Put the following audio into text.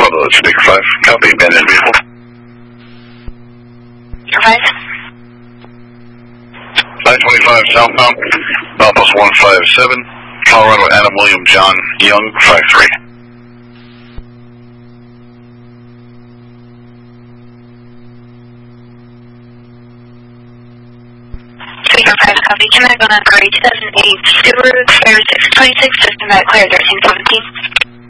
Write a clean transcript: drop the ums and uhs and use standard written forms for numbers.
to Speaker 5. Copy, abandoned vehicle. Speaker 5. 925 southbound, Milepost 157, Colorado Adam William John Young 53. Speaker 5, copy. Can I go on authority 2008 Subaru Xpander 626, system at clear 1317?